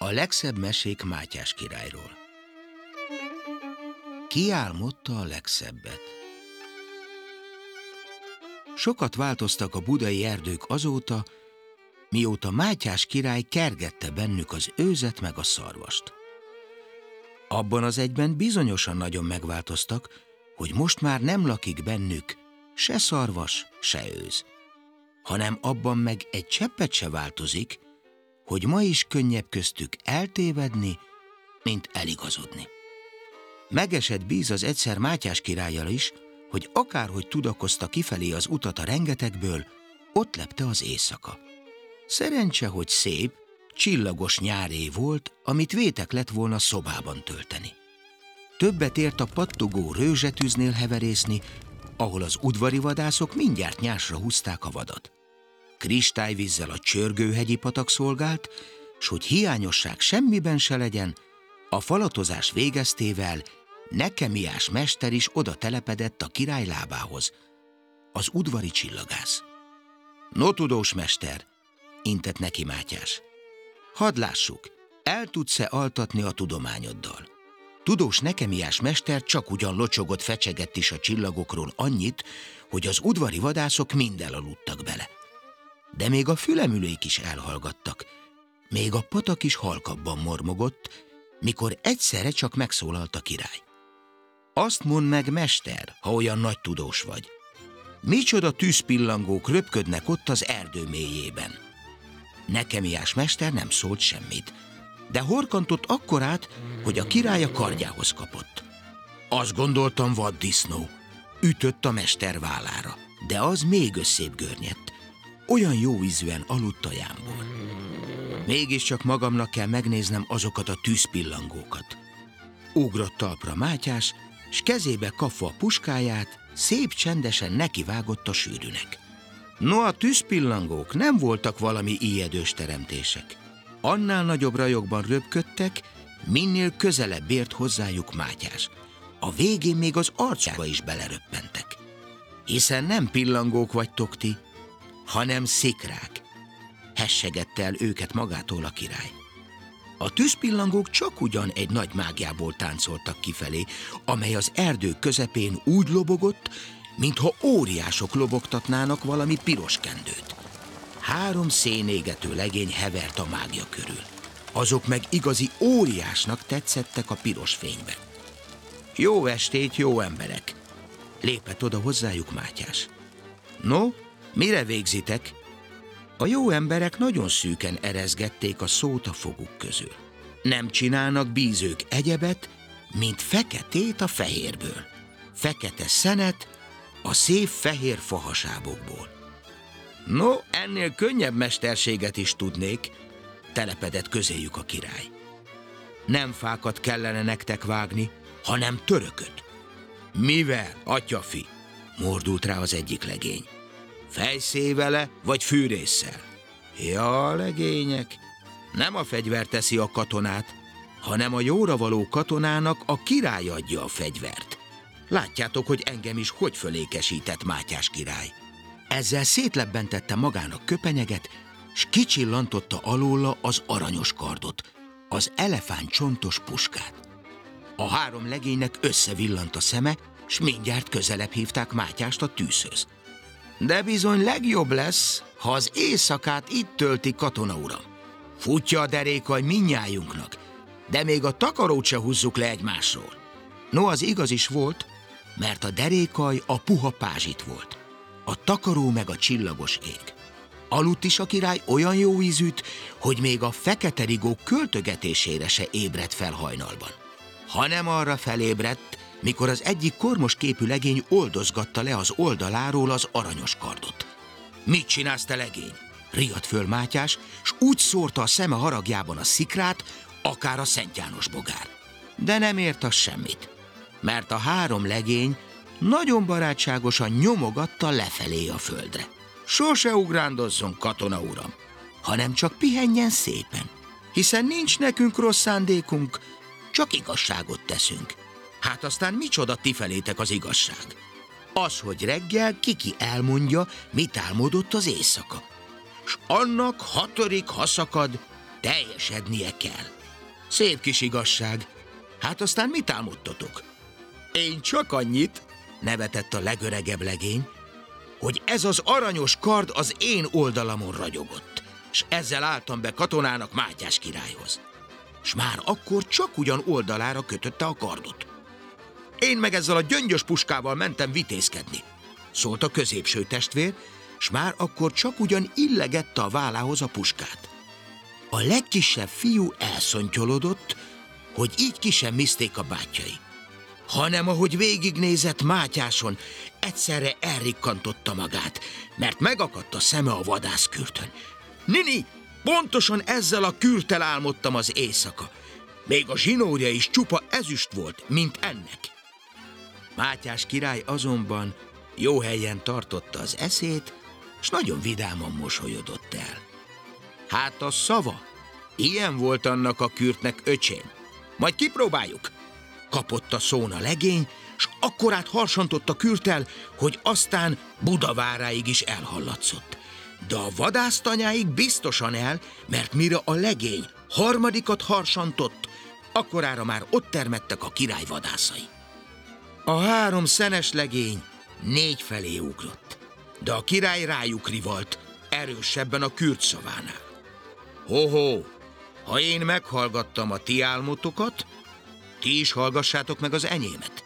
A legszebb mesék Mátyás királyról. Ki álmodta a legszebbet? Sokat változtak a budai erdők azóta, mióta Mátyás király kergette bennük az őzet meg a szarvast. Abban az egyben bizonyosan nagyon megváltoztak, hogy most már nem lakik bennük se szarvas, se őz, hanem abban meg egy cseppet se változik, hogy ma is könnyebb köztük eltévedni, mint eligazodni. Megesett bíz az egyszer Mátyás királlyal is, hogy akárhogy tudakozta kifelé az utat a rengetegből, ott lepte az éjszaka. Szerencse, hogy szép, csillagos nyáré volt, amit vétek lett volna szobában tölteni. Többet ért a pattogó rőzsetűznél heverészni, ahol az udvari vadászok mindjárt nyásra húzták a vadat. Kristályvízzel a Csörgőhegyi patak szolgált, s hogy hiányosság semmiben se legyen, a falatozás végeztével Nekemiás mester is oda telepedett a király lábához, az udvari csillagász. No, tudós mester, intett neki Mátyás, hadd lássuk, el tudsz-e altatni a tudományoddal? Tudós Nekemiás mester csak ugyan locsogott, fecsegett is a csillagokról annyit, hogy az udvari vadászok mind elaludtak bele. De még a fülemülék is elhallgattak, még a patak is halkabban mormogott, mikor egyszerre csak megszólalt a király. Azt mondd meg, mester, ha olyan nagy tudós vagy. Micsoda tűzpillangók röpködnek ott az erdő mélyében? Nekemiás mester nem szólt semmit, de horkantott akkorát, hogy a király a kardjához kapott. Azt gondoltam, vaddisznó, ütött a mester vállára, de az még összébb görnyedt. Olyan jó ízűen aludt a jámból. Mégiscsak magamnak kell megnéznem azokat a tűzpillangókat. Ugrott talpra Mátyás, s kezébe kapva a puskáját, szép csendesen nekivágott a sűrűnek. No, a tűzpillangók nem voltak valami ijedős teremtések. Annál nagyobb rajokban röpködtek, minél közelebb ért hozzájuk Mátyás. A végén még az arcába is beleröppentek. Hiszen nem pillangók vagytok ti, hanem szikrák, hessegette el őket magától a király. A tűzpillangók csak ugyan egy nagy mágiából táncoltak kifelé, amely az erdő közepén úgy lobogott, mintha óriások lobogtatnának valami piros kendőt. 3 szénégető legény hevert a mágia körül. Azok meg igazi óriásnak tetszettek a piros fényben. Jó estét, jó emberek! Lépett oda hozzájuk Mátyás. No, mire végzitek? A jó emberek nagyon szűken erezgették a szót a foguk közül. Nem csinálnak bízők egyebet, mint feketét a fehérből, fekete szenet a szép fehér fahasábokból. No, ennél könnyebb mesterséget is tudnék, telepedett közéjük a király. Nem fákat kellene nektek vágni, hanem törököt. Mivel, atyafi? Mordult rá az egyik legény. Fejszévele vagy fűrésszel? Ja, legények, nem a fegyver teszi a katonát, hanem a jóra való katonának a király adja a fegyvert. Látjátok, hogy engem is hogy fölékesített Mátyás király. Ezzel szétlebbentette magának köpenyeget, s kicsillantotta alóla az aranyos kardot, az elefántcsontos puskát. A 3 legénynek összevillant a szeme, s mindjárt közelebb hívták Mátyást a tűzhöz. De bizony legjobb lesz, ha az éjszakát itt tölti, katona uram. Futja a derékaj mindnyájunknak, de még a takarót se húzzuk le egymásról. No, az igaz is volt, mert a derékaj a puha pázsit volt, a takaró meg a csillagos ég. Aludt is a király olyan jó ízűt, hogy még a fekete rigó költögetésére se ébredt fel hajnalban, hanem arra felébredt, mikor az egyik kormos képű legény oldozgatta le az oldaláról az aranyos kardot. Mit csinálsz, te legény? Riadt föl Mátyás, s úgy szórta a szeme haragjában a szikrát, akár a Szent János bogár. De nem ért az semmit, mert a 3 legény nagyon barátságosan nyomogatta lefelé a földre. Sose ugrándozzon, katona uram, hanem csak pihenjen szépen, hiszen nincs nekünk rossz szándékunk, csak igazságot teszünk. Hát aztán micsoda ti felétek az igazság? Az, hogy reggel kiki elmondja, mit álmodott az éjszaka. S annak 6. ha szakad, teljesednie kell. Szép kis igazság. Hát aztán mit álmodtatok? Én csak annyit, nevetett a legöregebb legény, hogy ez az aranyos kard az én oldalamon ragyogott, s ezzel álltam be katonának Mátyás királyhoz. S már akkor csak ugyan oldalára kötötte a kardot. Én meg ezzel a gyöngyös puskával mentem vitézkedni, szólt a középső testvér, s már akkor csak ugyan illegette a vállához a puskát. A legkisebb fiú elszontyolodott, hogy így ki sem miszték a bátyjai, hanem ahogy végignézett Mátyáson, egyszerre elrikkantotta magát, mert megakadt a szeme a vadászkürtön. Nini, pontosan ezzel a kürttel álmodtam az éjszaka. Még a zsinórja is csupa ezüst volt, mint ennek. Mátyás király azonban jó helyen tartotta az eszét, s nagyon vidáman mosolyodott el. Hát a szava, ilyen volt annak a kürtnek, öcsém. Majd kipróbáljuk. Kapott a szón a legény, s akkorát harsantott a kürttel, hogy aztán Budaváráig is elhallatszott. De a vadásztanyáig biztosan el, mert mire a legény harmadikat harsantott, akkorára már ott termettek a király vadászai. A 3 szenes legény 4 felé ugrott, de a király rájuk rivalt, erősebben a kürt szavánál. Ho-ho, ha én meghallgattam a ti álmotokat, ti is hallgassátok meg az enyémet.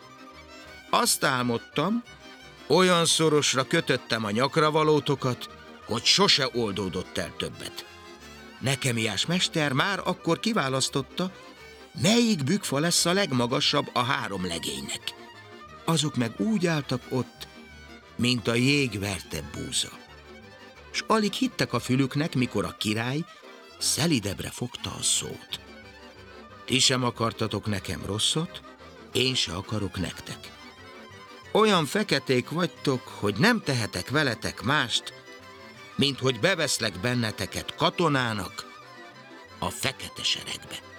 Azt álmodtam, olyan szorosra kötöttem a nyakra valótokat, hogy sose oldódott el többet. Nekemiás mester már akkor kiválasztotta, melyik bükkfa lesz a legmagasabb a 3 legénynek. Azok meg úgy álltak ott, mint a jégverte búza. S alig hittek a fülüknek, mikor a király szelidebbre fogta a szót. Ti sem akartatok nekem rosszat, én se akarok nektek. Olyan feketék vagytok, hogy nem tehetek veletek mást, mint hogy beveszlek benneteket katonának a fekete seregbe.